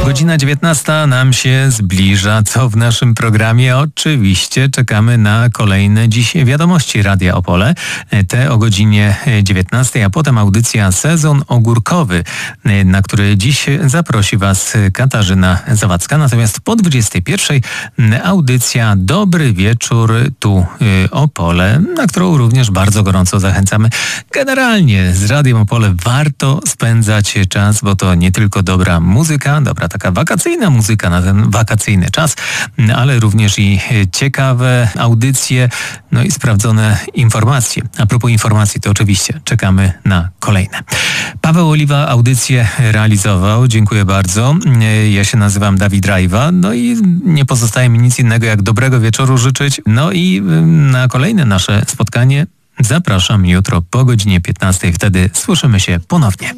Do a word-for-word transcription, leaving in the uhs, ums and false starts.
Godzina dziewiętnasta nam się zbliża. Co w naszym programie? Oczywiście czekamy na kolejne dziś wiadomości Radia Opole. Te o godzinie dziewiętnastej, a potem audycja Sezon Ogórkowy, na który dziś zaprosi Was Katarzyna Zawadzka. Natomiast po dwudziestej pierwszej audycja Dobry Wieczór tu Opole, na którą również bardzo gorąco zachęcamy. Generalnie z Radiem Opole warto spędzać czas, bo to nie tylko dobra muzyka, dobra taka wakacyjna muzyka na ten wakacyjny czas, ale również i ciekawe audycje, no i sprawdzone informacje. A propos informacji, to oczywiście czekamy na kolejne. Paweł Oliwa audycję realizował. Dziękuję bardzo. Ja się nazywam Dawid Rajwa. No i nie pozostaje mi nic innego jak dobrego wieczoru życzyć. No i na kolejne nasze spotkanie zapraszam jutro po godzinie piętnastej. Wtedy słyszymy się ponownie.